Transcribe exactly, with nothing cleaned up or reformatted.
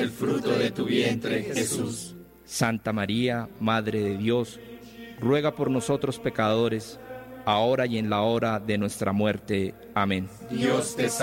el fruto de tu vientre, Jesús. Santa María, Madre de Dios, ruega por nosotros pecadores, ahora y en la hora de nuestra muerte. Amén. Dios te